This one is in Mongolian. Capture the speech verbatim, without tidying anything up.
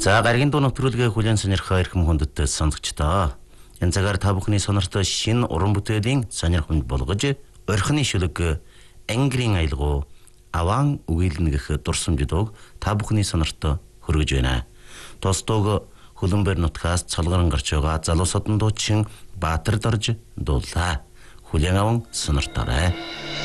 За гаргийн дуу нэвтрүүлгээ хүлээн сонирхоо эрхэм хүндэттэй сонсогчдоо. Энэ цагаар та бүхний сонортой шинэ уран бүтээлийн сонирхомд болгож орхины шүлэг ангирын аялгау аван үгийлнэ гэх дурсамждыг та бүхний сонортой хүргэж байна. Тостог хөлбөмбөр нутгаас цолгорон гарч байгаа залуу содон дуучин Баатар Дорж дуулаа. Хүлээн аван сонорторой.